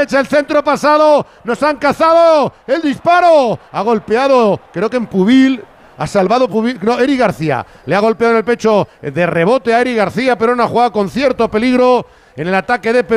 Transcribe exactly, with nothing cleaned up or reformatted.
derecha, el centro pasado, nos han cazado, el disparo, ha golpeado, creo que en Pubil, ha salvado Pubil, no, Eric García, le ha golpeado en el pecho de rebote a Eric García, pero una jugada con cierto peligro en el ataque de Perú.